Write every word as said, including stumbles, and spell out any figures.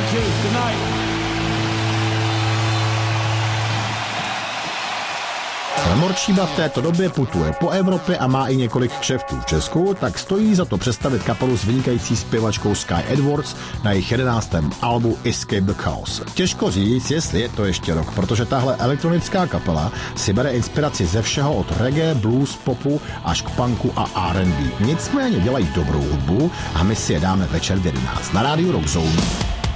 you. Good night. Morčíba v této době putuje po Evropě a má i několik kšeftů v Česku, tak stojí za to představit kapelu s vynikající zpěvačkou Sky Edwards na jejich jedenáctém albu Escape the Chaos. Těžko říct, jestli je to ještě rok, protože tahle elektronická kapela si bere inspiraci ze všeho od reggae, blues, popu až k punku a R and B. Nicméně dělají dobrou hudbu a my si je dáme večer v jedenáct na rádiu Rock Zone.